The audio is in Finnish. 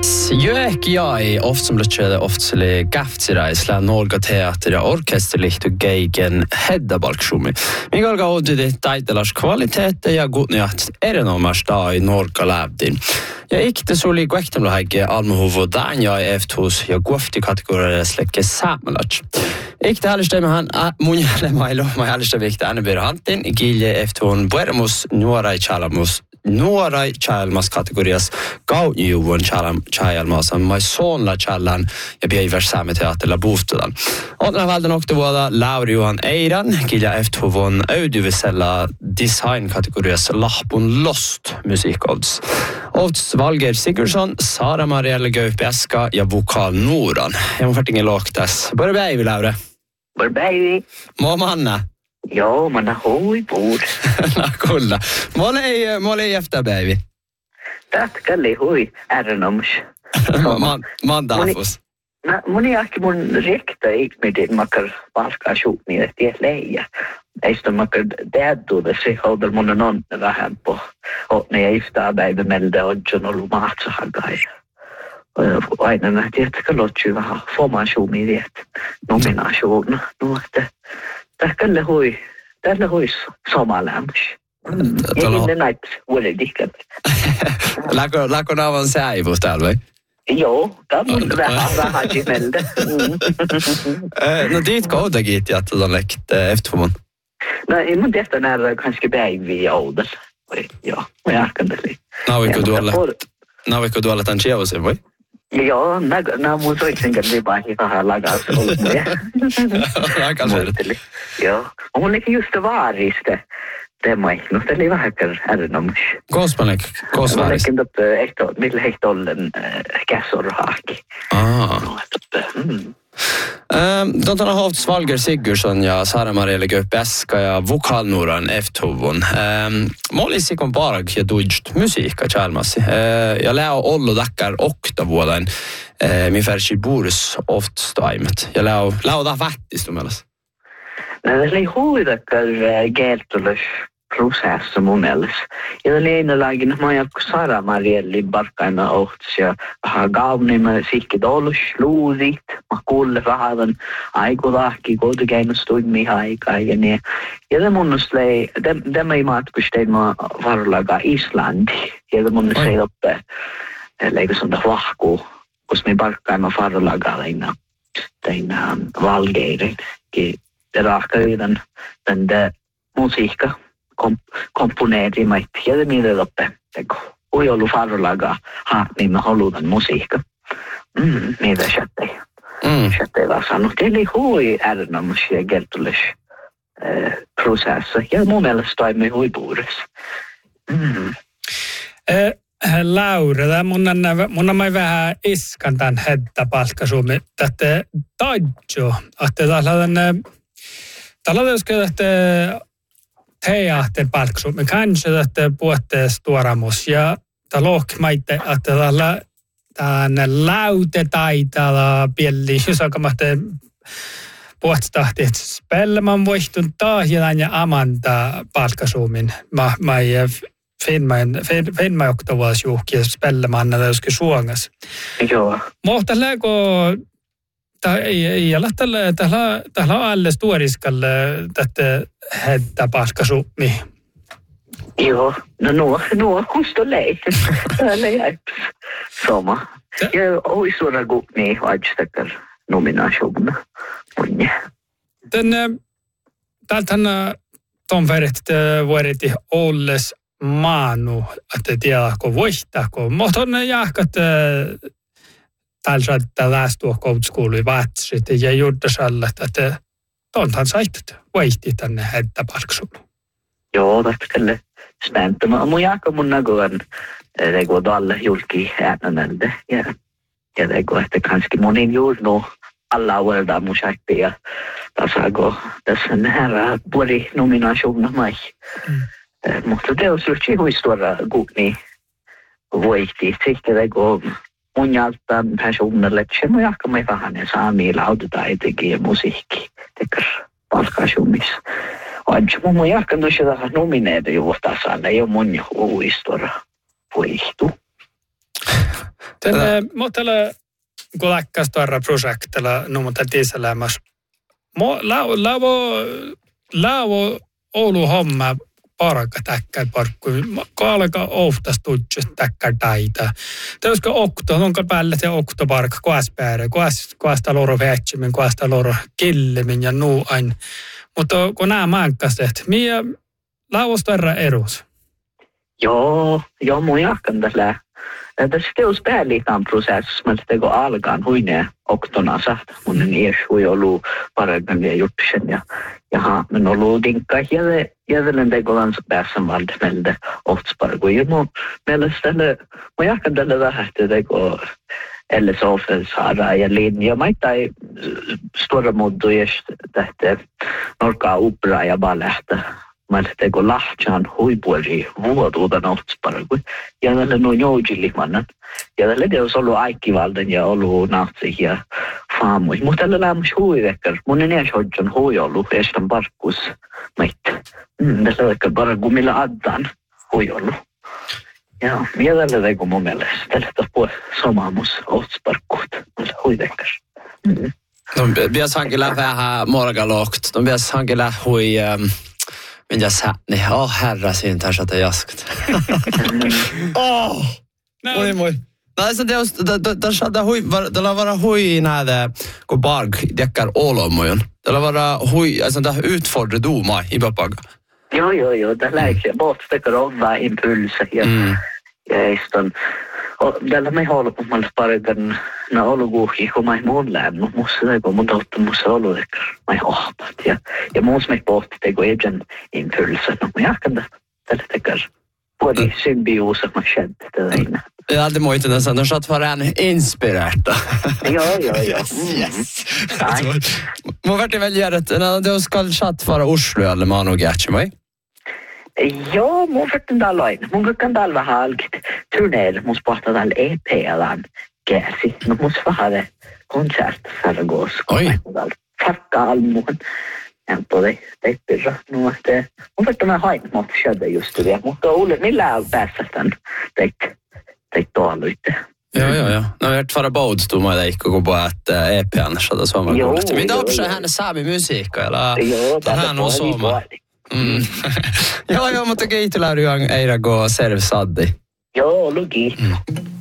Jo ehkä jäi oftsalle käftsiräisellä Norga teater ja orkesterliht och geigen Hedda-balksumi. Mikä alkaa odidi taitelas kvaliteette ja gudniat erinomaista i Norga lävdin. Ja ikte suli kuehtemlohäike almuhuvu danja efthus ja kuofti kategoriaslekke saamelats. Ikte hällisteimähän munjalemailu, mä hällisteivikte ännebyr hantin, gilje efthun puermus nuorai chalmas kategorias gaunjuun chalmasa mai sonla challan ja biiver sameteaterilla buustudan. Otna valden oktovuoda Lauri Johan Eiran gilja efthuvun audiovisuella design kategorias lahpun lost musikodds. Odds Valger Sigurdsson, Sara Marielle Gaupeska ja vokal Noran. Jag har ingen lågtas. Börja baby Laura. Börja baby. Må manna. Joo, man har hoi bord. No kulla. Mä olin efter baby. Tatkalli hui ärnomus. Man dafus. Mun jahki mun rekta ikmidin makar palkaa suutni, että tiedät leijä. Eistä makar teadduuda se houdal mun on vähän po. Otne ja iftaa päivä melde odjon ollut maatsahagai. Aina nähti, että kalotsi vähän formaatiumi viet. Nominaation. No, että tällä hui somalämys. Ei näitä vuoden dikkat. Lako naavan säivus täällä vai? Joo, tämä on vähän jimeltä. No dit kohdakin, että on lekt eftermon. No ei mun tehtä nähdä kanske päiviä oudella. Joo, mä jahkan tälle. Naaviko tuolla tämän tjeusen vai? Joo, nää mun soitsenkin lipahi vähän lakas ollut. Aika muisteli. Joo, mun eikä just vaarista. Tämä oli vähän ärnomus. Kospanek, kosvaaris. Millä heistä ollen käsorhaaki. Tontana Hovts Valger Sigurdsson ja Sara Marielle Gaupeska ja vokal Noran efthuvun. Mä olisin kun parag ja tuijt musiikka chalmasi. Ja lää ollu dakkar oktavuoden mi färsi burus oftstaimet. Ja lää da vättis tumelas. Se oli huidakkar kertolus prosessa mun mielestä. Ja oli einalainen, mä oon Sara Marielle barkaina ohts ja vähän gauni, mä sikkit olus luusit, mä kuulle vähän aikulahki, koulukäinnostuimmi aikaa ja niin. Ja se munnus lei, tämä ei matkustein mä varlaga Islandi. Ja se munnus lei oppe, leikö sonta vahkuu, kus me barkaina varlaga teina valgeirin. Det rahkar den musiikka komponeeri maitti ja det minä loppe. Oi ollut farlaga niin mä haluan musiikka. Mitä chattei. Chattei var sanonut eli hui ärnomus ja kertolus prosessa ja mun mielestä toimii hui puudessa. Laura, mun on vähän iskan tämän Hedda-palkkasuumi. Tätä taidjo, että tällä on teater palkkasuumi. Kanske tätä puhuttes tuoramus ja tällä lohkmaitte, että tällä lautetaitalla pieli, jos alkamahte puhuttahti, että spelman voihtun tahjalan ja amanta palkkasuumin. Mä Finnma oktovuodas juhki spellemaan näitä joskin suongas. Joo. Mutta läkö, tällä on alles tuoriskalle tätä Hedda-palkkasuumi. Joo, no kustolei. Täällä jäi sama. Ja oi suora gupni vaihtakar nominaationa. Täältä on verret vuoretti olles maanu, että tiedäkö voittako. Mutta on jahkat tällä lähtua kouluskoului vatsit ja juurdasalla, että tontan saittat voitti tänne Hedda-palkkasuun. Joo, tällä spänttä. Mun jahka mun näköön teko tuolla julki äänänältä. Ja teko, että kanski monin juurnu alla vuodelta mun säkti ja tässä nähdään puoli nominaationa mai. Mutta teosluksi huistuora gukni voitti. Sitten teko mun jalta personalle, että mun jahka mai vähän ja saami lautetaitekin ja musiikki. Tekar palkkasuumissa. On mun jahka noissa tähän nomineita juurtasaan, ei ole mun huistuora voihtu. Mutta kun läkkäs tuolla projektilla, no mutta tiiselämässä. Lavo Oulu homma parka täkkää parkku. Kun alkaa oftas tutsust täkkää taita. Täyskö okto, onko päällä se okto parka, kuas päällä, kuas loro vähtsimmin, kuas loro killimin ja nuu aina. Mutta kun nämä mankkaset, miä lavosta erus? Joo, mun jahkan tässä. Tässä teos päällikaan prosessissa, mutta teko alkaan huineen oktona sahta. Mun on hui ollut paremmin ja juttisen ja men ollut dinkka jädelen teko lansa päässä valdemeltä ohtusparku. Ja mun mielestä mun jahkan tällä vähän teko eller sofel saada ja linja. Mä ei stora muuttu tähtä norkaa opera ja baletta. Mä teko lahtjaan huipuoli vuotuutan ohtusparku. Ja tällä nuo joujilihmannan. Ja tällä teos ollut aikkivalden ja ollut nahtsi ja faamui. Mutta tällä lämmäs huivekkar. Mun en edes hodjan hui ollut estän parkkus. Tällä vaikka parkku millä addan hui ollut. Ja tällä teko mun mielestä. Tällä tapua somaamus ohtusparkkuut. Huivekkar. No pitäisi hankin vähän morgalokt. No pitäisi hankin hui... Minä säni, herra siinä tässä jaskat. Moi. Tässä teos, tällä vara hui näitä, kun barg dekkar olomojon. Tällä vara hui, alltså utfordre domar i papaga. Joo, tällä ei båtstekker olla impulser ja iston. Tällä me halpumalla parikan na oluguhi, kun mä muun lämmin, musta teko mun tottumussa oludekkar. Mä hohpat ja muus me pohti teko ejen impulser. No mä jahkan tällä tekar. Både symbiose mä kände tätä innan. Ja, det må inte nästan. De satt vara en inspirerta. Joo. Yes. Mun verti väl göra att när du ska chatt vara Oslo eller man och gärtsi mig? Joo, mun vertin taloin. Mun kan talva halkit turneilla, mun sporta tal EP-alan käsi. No mun svahade konsert sargos. Oi. Farkka almuun. Ja te pyrra. No että mun vertin mä hain, mutta sieltä just vielä. Mutta Olle, millään päässä tämän teit tuolluitte. Joo. No ert vara boudstu mä leikko kun puhut EP-an sada suomalla kuulesti. Mitä opsa hän saami musiikka? Joo, tähän on sooma. Joo, mutta kiitos Lauri Eira go serve saddi. Joo, luki.